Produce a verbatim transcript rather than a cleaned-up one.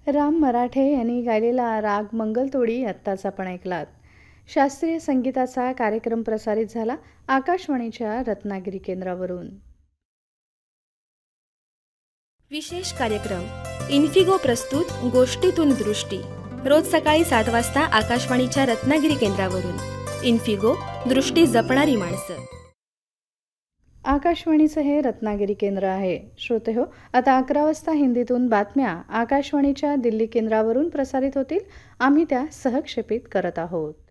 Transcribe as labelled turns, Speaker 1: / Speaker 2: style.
Speaker 1: राम मराठे यांनी गायलेला राग मंगलतोडी आत्ताच आपण ऐकलात. शास्त्रीय संगीताचा कार्यक्रम प्रसारित झाला आकाशवाणीच्या रत्नागिरी केंद्रावरून.
Speaker 2: विशेष कार्यक्रम इन्फिगो प्रस्तुत गोष्टीतून दृष्टी, रोज सकाळी सात वाजता आकाशवाणीच्या रत्नागिरी केंद्रावरून. इन्फिगो, दृष्टी जपणारी माणसं.
Speaker 1: आकाशवाणीचं हे रत्नागिरी केंद्र आहे. श्रोते हो, आता अकरा वाजता हिंदीतून बातम्या आकाशवाणीच्या दिल्ली केंद्रावरून प्रसारित होतील. आम्ही त्या सहक्षेपित करत आहोत.